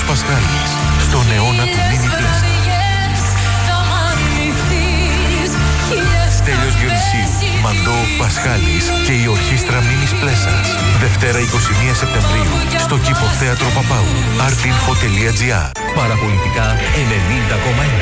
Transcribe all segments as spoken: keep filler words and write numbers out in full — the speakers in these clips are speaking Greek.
Πασχάλης, στον αιώνα του Μίνι Πλέσα. Στέλιος Διονυσίου, Μαντώ Πασχάλης και η ορχήστρα Μίνις Πλέσας. Δευτέρα εικοστή πρώτη Σεπτεμβρίου στο Κήπο Θέατρο Παπάου. artinfo τελεία gr. Παραπολιτικά ενενήντα κόμμα ένα.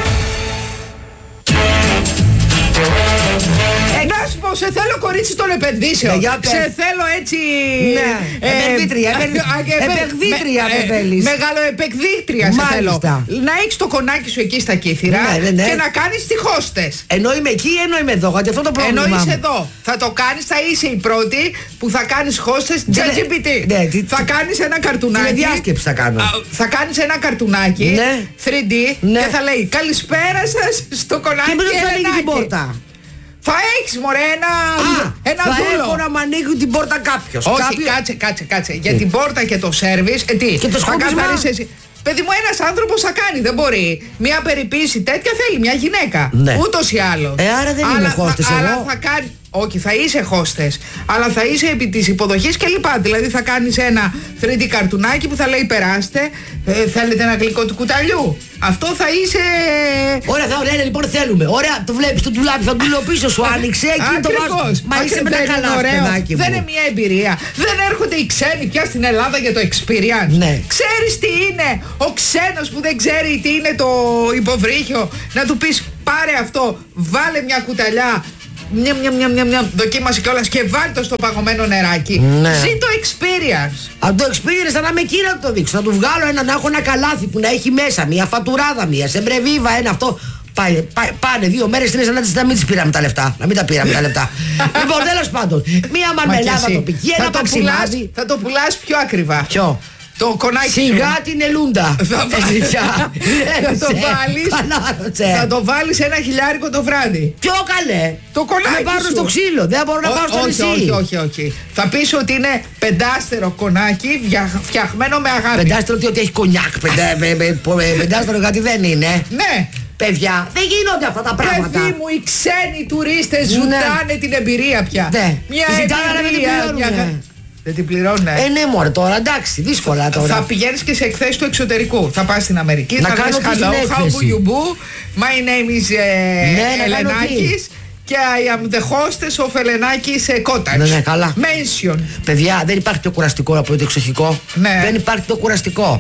Να σου πω, σε θέλω κορίτσι των επενδύσεων. Ναι, σε θέλω έτσι. Ναι, ε, επενδύτρια. ε, Επενδύτρια με- με ε, θέλεις. Μεγαλοεπεκδύτρια σε θέλω. Μάλιστα. Να έχεις το κονάκι σου εκεί στα κύθυρα Ναι, ναι, ναι. και να κάνεις τη χώστες. Ενώ είμαι εκεί, ενώ είμαι εδώ. Γιατί αυτό το πρόβλημα. Ενώ είσαι μου. εδώ, θα το κάνεις, θα είσαι η πρώτη που θα κάνεις χώστες ChatGPT. ναι, τι- Θα κάνεις ένα καρτουνάκι. Τηλεδιάσκεψη θα κάνω. Α, Θα κάνεις ένα καρτουνάκι Ναι. θρι ντι Ναι. και θα λέει καλησπέρα σας στο κονάκι. Και μην θα ανοίγει την Ελενάκη. πόρτα. Θα έχεις μωρέ ένα, Α, ένα θα δούλο. έχω να μ' ανοίγει την πόρτα κάποιος. Όχι, Κάποιο- κάτσε, κάτσε, κάτσε. Για την πόρτα και το σέρβις, ε, τι, Και το θα σκούπισμα. καθαρίσεις εσύ. Παιδί μου, ένας άνθρωπος θα κάνει, δεν μπορεί. Μια περιποίηση τέτοια θέλει μια γυναίκα. Ναι. Ούτως ή άλλως. Ε, άρα δεν είμαι Αλλά θα- χώστες εγώ. Αλλά θα κάνει. Όχι, θα είσαι χώστες. Αλλά θα είσαι επί της υποδοχής και λοιπά. Δηλαδή θα κάνεις ένα θρι ντι καρτουνάκι που θα λέει περάστε. Ε, θέλετε ένα γλυκό του κουταλιού. Αυτό θα είσαι. Ωραία, θα ωραία, λοιπόν θέλουμε. Ωραία, το βλέπεις το ντουλάπι, θα ντουλοπίσω σου άνοιξε. Εκεί το βάζω. Ακριβώς. Μα είσαι με τα Δεν είναι καλά, ωραίο. παιδάκι μου. Δεν είναι μια εμπειρία. Δεν έρχονται οι ξένοι πια στην Ελλάδα για το experience. Ναι. Ξέρεις τι είναι ο ξένος που δεν ξέρει τι είναι το υποβρύχιο, να του πεις πάρε αυτό, βάλε μια κουταλιά, μια, μια, μια, μια, μια, δοκίμασε κιόλας και βάλ' το στο παγωμένο νεράκι. Ναι. Ζει το experience. Αν το experience θα να με εκεί να το δείξω. Θα του βγάλω ένα, να έχω ένα καλάθι που να έχει μέσα μια φατουράδα, μια σεμπρεβίβα, ένα αυτό. Πάει, πάει, πάνε δύο μέρες, τρεις να, να μην τις πήραμε τα λεφτά. Να μην τα πήραμε τα λεφτά. Λοιπόν, τέλος πάντων, μια Μα και μαρμελάδα εσύ, τοπική, θα ένα το πουλάς, παξιμάδι. θα το πουλάς πιο ακριβά. Ποιο? Το κονάκι σου. Σιγά την ελούντα. Θα Ε, πια. θα το Ε, βάλεις χαλάρωσε. Θα το βάλεις ένα χιλιάρικο το βράδυ. Πιο καλέ. Το κονάκι Να πάρω σου. στο ξύλο. Δεν μπορώ να Ό- πάω στο όχι, νησί. όχι, όχι, όχι. Θα πεις ότι είναι πεντάστερο κονάκι βια- φτιαχμένο με αγάπη. Πεντάστερο τι, ότι έχει κονιάκ. πεντε- με- με- με- Πεντάστερο κάτι δεν είναι. Ναι. Παιδιά, δεν γίνονται αυτά τα πράγματα. Παιδί μου, οι ξένοι τουρίστες ζουτάνε την εμπειρία πια. Ναι. Μια Τη ζητάνε, αλλά δεν την εμπειρία. πληρώνουνε. μια- Δεν την πληρώνουνε. Ε, ναι, μωρέ, τώρα εντάξει, δύσκολα τώρα. Θα πηγαίνεις και σε εκθέσεις του εξωτερικού. Θα πας στην Αμερική, Να θα κάνω λες και την hello, how έκθεση. do you do? My name is ε, Ναι, να κάνω Ελενάκης και I am the hostess of Ελενάκης ε, Cottage. Ναι, ναι, καλά. Mention. Παιδιά, δεν υπάρχει πιο κουραστικό από το εξοχικό. Ναι. Δεν υπάρχει πιο κουραστικό.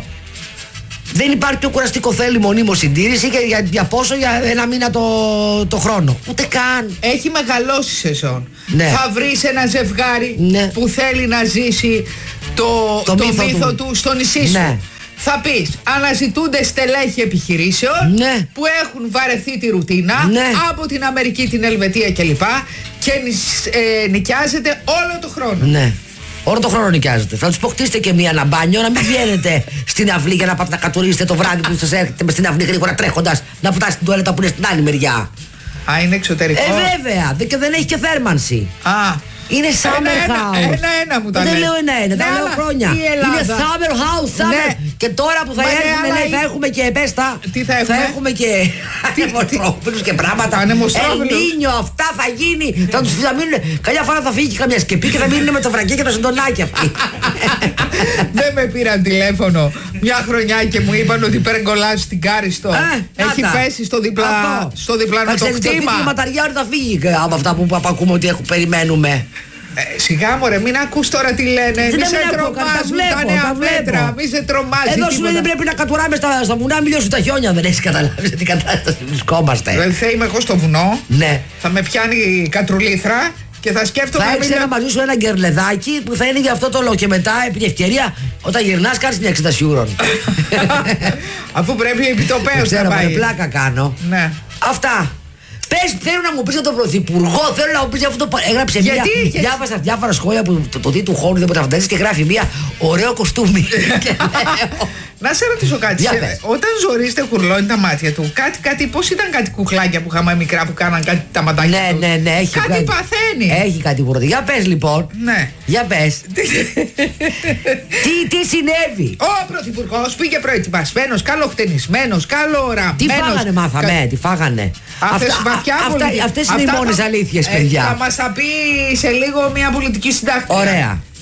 Δεν υπάρχει πιο κουραστικό. Θέλει μονίμως συντήρηση και για, για πόσο, για ένα μήνα το, το χρόνο. Ούτε καν. Έχει μεγαλώσει η σεζόν. Ναι. Θα βρεις ένα ζευγάρι Ναι. που θέλει να ζήσει το, Το το μύθο μύθο του. του στο νησί σου. Ναι. Θα πεις, αναζητούνται στελέχη επιχειρήσεων Ναι. που έχουν βαρεθεί τη ρουτίνα Ναι. από την Αμερική, την Ελβετία κλπ. Και νησ- ε, νοικιάζεται όλο το χρόνο. Ναι. Όλο το χρόνο νοικιάζετε. Θα του πω χτίστε και μία ένα μπάνιο, να μην βγαίνετε στην αυλή για να πάτε να κατουρίσετε το βράδυ που σα έρχεται με στην αυλή γρήγορα τρέχοντα να φτάσετε την τουαλέτα που είναι στην άλλη μεριά. Α, είναι εξωτερικό. Ε, βέβαια. Δε- Και δεν έχει και θέρμανση. Α, Είναι summer Ένα-ένα, house. ένα-ένα μου τα Δεν λες. λέω ένα-ένα, τα Ναι, λέω αλλά χρόνια. η Ελλάδα- Είναι summer house, summer. Ναι. Και τώρα που θα Μα ναι, έρθουμε, αλλά λέει, θα η- έχουμε και πέστα. Τι θα έχουμε? Θα έχουμε και ανεμοστρόφιλους και πράγματα. Ανεμοστρόφιλους. Ελνίνιο, αυτά θα γίνει. Θα τους θα μείνουν. Καμιά φορά θα φύγει καμιά σκεπή και θα μείνουν με το φραγκί και το συντονάκι αυτοί. δεν με πήραν τηλέφωνο μια χρονιά και μου είπαν ότι περγκολάζει στην Κάριστο. Ε, Έχει να τα. πέσει στο, διπλα, Αυτό. στο διπλάνο Θα το ξέρεις, το κτήμα. δίκτυο ματαριά ότι θα φύγει από αυτά που, που ακούμε ότι έχουν, περιμένουμε. Ε, σιγά μωρέ, μην ακούς τώρα τι λένε. Δεν Μη με σε ακούω, τα τρομάζουν βλέπω, τα νέα τα βλέπω. μέτρα. Μη σε τρομάζει Εδώ σου λέει δεν τίποτα. πρέπει να κατουράμε στα, στα βουνά, μην λιώσουν τα χιόνια. Δεν έχει καταλάβει σε τι κατάσταση βρισκόμαστε. Δηλαδή θα είμαι εγώ στο βουνό, Ναι. θα με πιάνει η κατρουλήθρα και θα σκέφτομαι. Θα να έχει μην- ένα μαζί σου ένα γκερλεδάκι που θα είναι για αυτό το λόγο. Και μετά, επί ευκαιρία, όταν γυρνά, κάνει μια εξέταση ουρών. Αφού πρέπει επιτοπέως να Ξέρω, πάει. με πλάκα κάνω. Ναι. Αυτά. Πες, θέλω να μου πεις για τον Πρωθυπουργό, θέλω να μου πεις για αυτό το. Έγραψε Γιατί, μία. γιατί? Διάβασα διάφορα σχόλια που το, το τι του χώρου δεν μπορεί να φανταστείς και γράφει μία ωραίο κοστούμι. Και λέω, Να σε ρωτήσω κάτι. Για Σε- πες. Όταν ζορίζεται χουρλώνει τα μάτια του, κάτι, κάτι, πώς ήταν κάτι κουκλάκια που είχαμε μικρά που κάναν κάτι τα ματάκια ναι, τους. ναι, ναι, έχει Κάτι παθαίνει. Έχει κάτι που Για πες λοιπόν. Ναι. Για πες. τι, τι συνέβη. Ο Πρωθυπουργός πήγε προετοιμασμένος, καλοχτενισμένος, καλοραμένος. Τι φάγανε, μάθαμε, κα- τι φάγανε. Αυτές, Αυτά- βαθιά αυτά- πολιτική- Αυτές είναι οι αυτά μόνες θα- αλήθειες, ε, παιδιά. Θα μας τα πει σε λίγο μια πολιτική συντάκτρια. Ωραία.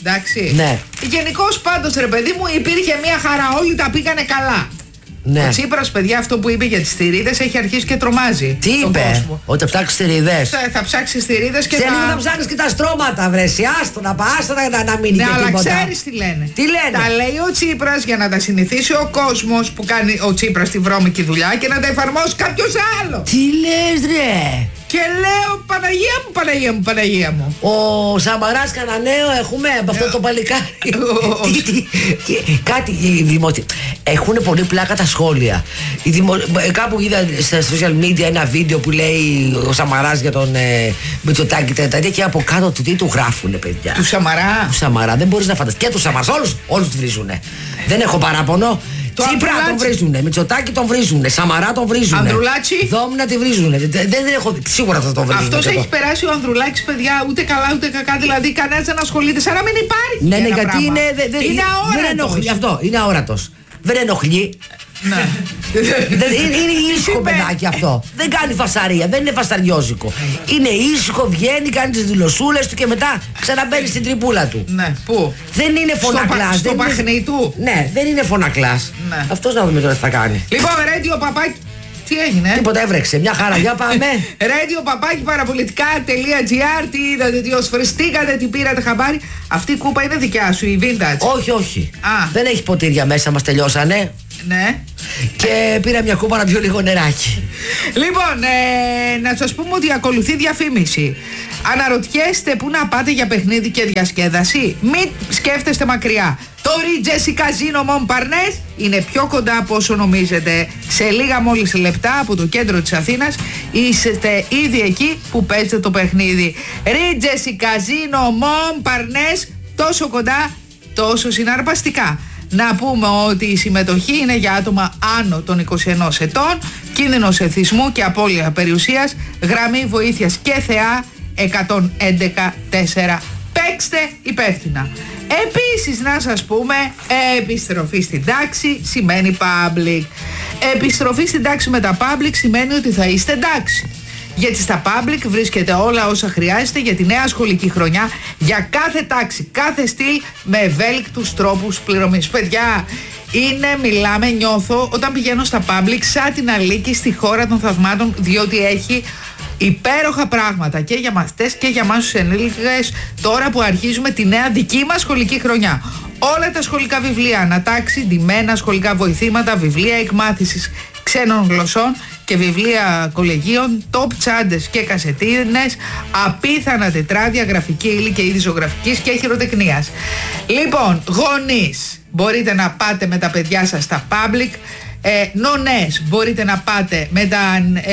Εντάξει. Ναι. Γενικώς πάντως ρε παιδί μου υπήρχε μια χαρά, όλοι τα πήγανε καλά. Ναι. Ο Τσίπρας, παιδιά, αυτό που είπε για τις θηρίδες έχει αρχίσει και τρομάζει. Τι είπε, κόσμο. ότι θα ψάξει θηρίδες. Θα, θα ψάξει θηρίδες και σε θα... λίγο θα ψάχνεις και τα στρώματα, βρέσει. Άστο να πας, άστο να, να μείνει ναι, και αλλά τίποτα. ξέρεις τι λένε. Τι λένε. Τα λέει ο Τσίπρας για να τα συνηθίσει ο κόσμος που κάνει ο Τσίπρας τη βρώμικη δουλειά και να τα εφαρμόσει κάποιος άλλο. Τι λες ρε. Και λέω Παναγία μου, Παναγία μου, Παναγία μου. Ο Σαμαράς κανένα νέο έχουμε από αυτό το παλικάρι. Τι, τι, τι, κάτι οι δημόσιοι. Έχουν πολύ πλάκα τα σχόλια. Οι δημο... Κάπου είδα στα social media ένα βίντεο που λέει ο Σαμαράς για τον ε, Μητσοτάκη τέτοια και από κάτω του τι του γράφουνε, παιδιά. Του Σαμαρά. Του Σαμαρά, δεν μπορείς να φανταστείς. Και του Σαμαρά, όλους, όλους τους βρίζουνε. Δεν έχω παράπονο. Το Τσίπρα τον βρίζουνε, Μητσοτάκη τον βρίζουνε, Σαμαρά τον βρίζουνε. Ανδρουλάκη. Δόμνα τη βρίζουνε. Δεν, δεν έχω, σίγουρα θα τον βρίζουνε. Αυτός έχει περάσει ο Ανδρουλάκης, παιδιά, ούτε καλά ούτε κακά. Δηλαδή κανένας δεν ασχολείται, σαν να μην υπάρχει. Ναι, ναι, γιατί πράγμα. είναι. Δε, δε, είναι δεν ενοχλεί. Αυτό, είναι αόρατος. Δεν ενοχλεί. Ναι. δεν, είναι, είναι ήσυχο παιδάκι αυτό. Δεν κάνει φασαρία, δεν είναι φασταριόζικο. Είναι ήσυχο, βγαίνει, κάνει τις δηλωσούλες του και μετά ξαναμπαίνει στην τρυπούλα του. Ναι, πού? Δεν είναι φωνακλάς. Στο, στο παχνί του. Ναι, δεν είναι φωνακλάς. Ναι. Αυτός να δούμε τώρα τι θα κάνει. Λοιπόν, ρέντιο παπάκι. Τι έγινε? Τίποτα, έβρεξε. Μια χαρά, για πάμε. Radio παπάκι παραπολιτικά.gr. Τι είδατε, τι οσφριστήκατε, τι πήρατε χαμπάρι. Αυτή η κούπα είναι δικιά σου, η vintage. Όχι, όχι. Α. Δεν έχει ποτήρια μέσα, μας τελειώσανε. Ναι. Και πήρα μια κούπα να πιω λίγο νεράκι. Λοιπόν, ε, να σας πούμε ότι ακολουθεί διαφήμιση. Αναρωτιέστε πού να πάτε για παιχνίδι και διασκέδαση? Μην σκέφτεστε μακριά. Το Regency Casino Montparnasse είναι πιο κοντά από όσο νομίζετε. Σε λίγα μόλις λεπτά από το κέντρο της Αθήνας είστε ήδη εκεί που παίζετε το παιχνίδι. Regency Casino Montparnasse, τόσο κοντά, τόσο συναρπαστικά. Να πούμε ότι η συμμετοχή είναι για άτομα άνω των είκοσι ενός ετών, κίνδυνος εθισμού και απώλεια περιουσίας, γραμμή βοήθειας και ΘΕΑ εκατόν έντεκα τέσσερα. Παίξτε υπεύθυνα. Επίσης να σας πούμε, επιστροφή στην τάξη σημαίνει public. Επιστροφή στην τάξη με τα public σημαίνει ότι θα είστε εντάξει. Γιατί στα public βρίσκεται όλα όσα χρειάζεται για τη νέα σχολική χρονιά, για κάθε τάξη, κάθε στυλ, με ευέλικτους τρόπους πληρωμής. Παιδιά, είναι, μιλάμε, νιώθω όταν πηγαίνω στα public σαν την Αλίκη στη χώρα των θαυμάτων, διότι έχει υπέροχα πράγματα και για μαθητές και για εμάς τους ενήλικες τώρα που αρχίζουμε τη νέα δική μας σχολική χρονιά. Όλα τα σχολικά βιβλία ανατάξει, ντυμένα σχολικά βοηθήματα, βιβλία εκμάθησης ξένων γλωσσών και βιβλία κολεγίων, top τσάντες και κασετίνες, απίθανα τετράδια, γραφική ύλη και είδη ζωγραφικής και χειροτεχνίας. Λοιπόν, γονείς, μπορείτε να πάτε με τα παιδιά σας στα public. Ε, νονές, μπορείτε να πάτε με τα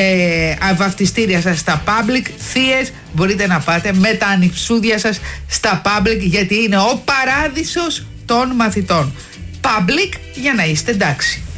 ε, βαφτιστήρια σας στα public. Θείες, μπορείτε να πάτε με τα ανιψούδια σας στα public, γιατί είναι ο παράδεισος των μαθητών. Public για να είστε εντάξει.